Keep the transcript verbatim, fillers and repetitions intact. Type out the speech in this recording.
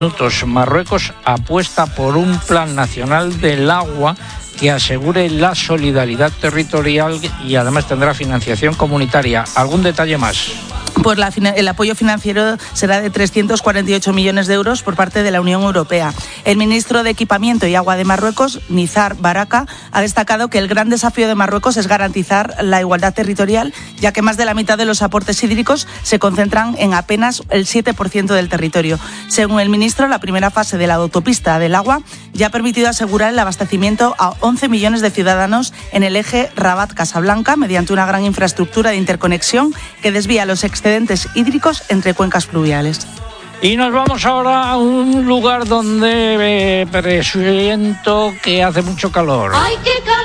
minutos. Marruecos apuesta por un plan nacional del agua que asegure la solidaridad territorial y además tendrá financiación comunitaria. ¿Algún detalle más? Pues la, el apoyo financiero será de trescientos cuarenta y ocho millones de euros por parte de la Unión Europea. El ministro de Equipamiento y Agua de Marruecos, Nizar Baraka, ha destacado que el gran desafío de Marruecos es garantizar la igualdad territorial, ya que más de la mitad de los aportes hídricos se concentran en apenas el siete por ciento del territorio. Según el ministro, la primera fase de la autopista del agua ya ha permitido asegurar el abastecimiento a once millones de ciudadanos en el eje Rabat-Casablanca mediante una gran infraestructura de interconexión que desvía los excedentes hídricos entre cuencas fluviales. Y nos vamos ahora a un lugar donde eh, presiento que hace mucho calor. ¡Ay, qué calor!